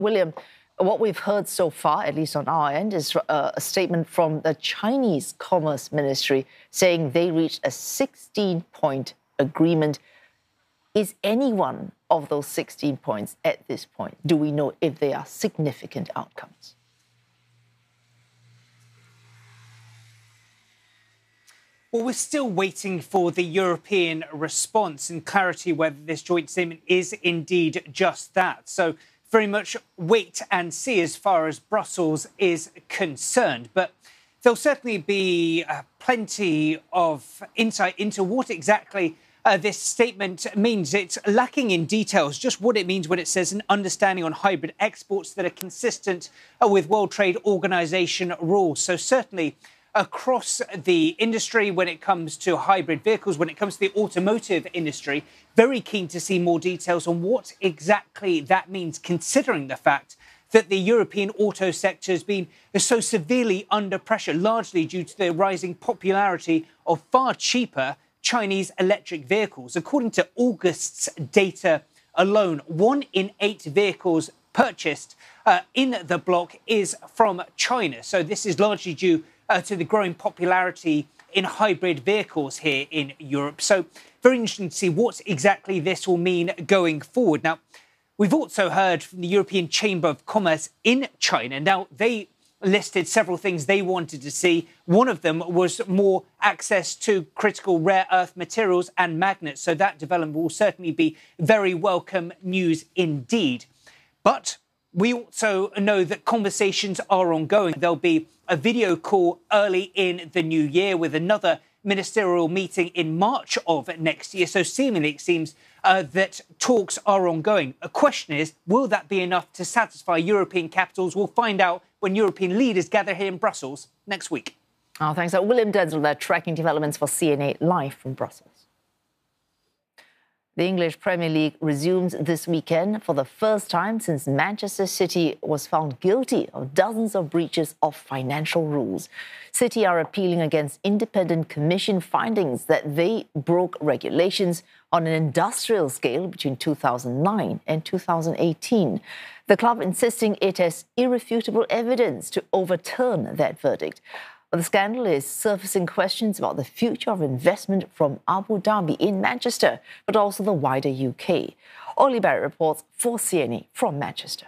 William, what we've heard so far, at least on our end, is a statement from the Chinese Commerce Ministry saying they reached a 16-point agreement. Is any one of those 16 points at this point? Do we know if they are significant outcomes? Well, we're still waiting for the European response and clarity whether this joint statement is indeed just that. So very much wait and see as far as Brussels is concerned. But there'll certainly be plenty of insight into what exactly this statement means. It's lacking in details, just what it means when it says an understanding on hybrid exports that are consistent with World Trade Organization rules. So certainly across the industry, when it comes to hybrid vehicles, when it comes to the automotive industry, very keen to see more details on what exactly that means, considering the fact that the European auto sector has been so severely under pressure, largely due to the rising popularity of far cheaper Chinese electric vehicles. According to August's data alone, 1 in 8 vehicles purchased in the bloc is from China. So this is largely due to the growing popularity in hybrid vehicles here in Europe. So very interesting to see what exactly this will mean going forward. Now, we've also heard from the European Chamber of Commerce in China. Now, they listed several things they wanted to see. One of them was more access to critical rare earth materials and magnets. So that development will certainly be very welcome news indeed. But we also know that conversations are ongoing. There'll be a video call early in the new year with another ministerial meeting in March of next year. So seemingly it seems that talks are ongoing. A question is, will that be enough to satisfy European capitals? We'll find out when European leaders gather here in Brussels next week. Oh, thanks. William Denzil there, tracking developments for CNA live from Brussels. The English Premier League resumes this weekend for the first time since Manchester City was found guilty of dozens of breaches of financial rules. City are appealing against independent commission findings that they broke regulations on an industrial scale between 2009 and 2018. The club insisting it has irrefutable evidence to overturn that verdict. But the scandal is surfacing questions about the future of investment from Abu Dhabi in Manchester, but also the wider UK. Ollie Barrett reports for CNA from Manchester.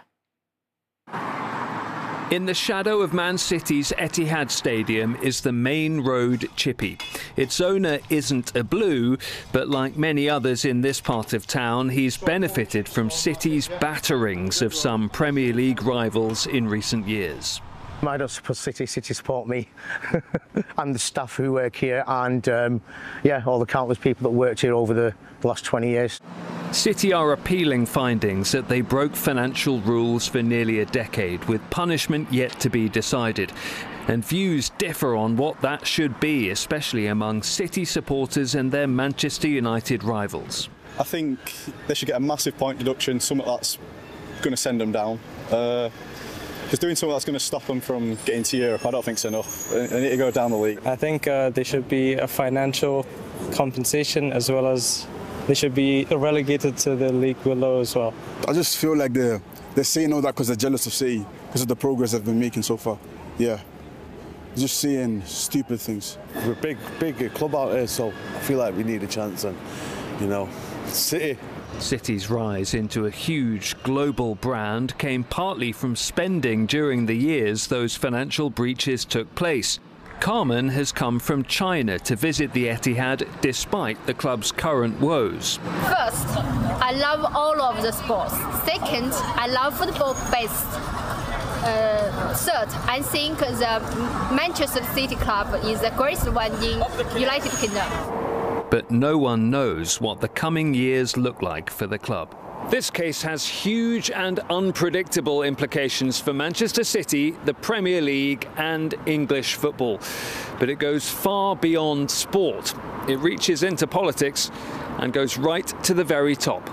In the shadow of Man City's Etihad Stadium is the Main Road Chippy. Its owner isn't a Blue, but like many others in this part of town, he's benefited from City's batterings of some Premier League rivals in recent years. I don't support City, City support me and the staff who work here and, all the countless people that worked here over the last 20 years. City are appealing findings that they broke financial rules for nearly a decade, with punishment yet to be decided. And views differ on what that should be, especially among City supporters and their Manchester United rivals. I think they should get a massive point deduction, something that's going to send them down. Because doing something that's going to stop them from getting to Europe, I don't think it's enough. They need to go down the league. I think there should be a financial compensation as well as they should be relegated to the league below as well. I just feel like they're saying all that because they're jealous of City, because of the progress they've been making so far. Yeah, just saying stupid things. We're a big club out here, so I feel like we need a chance and, City. City's rise into a huge global brand came partly from spending during the years those financial breaches took place. Carmen has come from China to visit the Etihad despite the club's current woes. First, I love all of the sports. Second, I love football best. Third, I think the Manchester City club is the greatest one in United Kingdom. But no one knows what the coming years look like for the club. This case has huge and unpredictable implications for Manchester City, the Premier League and English football. But it goes far beyond sport. It reaches into politics and goes right to the very top.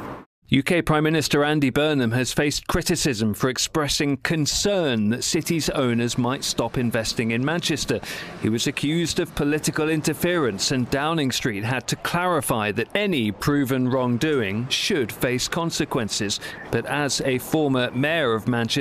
UK Prime Minister Andy Burnham has faced criticism for expressing concern that City's owners might stop investing in Manchester. He was accused of political interference, and Downing Street had to clarify that any proven wrongdoing should face consequences. But as a former mayor of Manchester,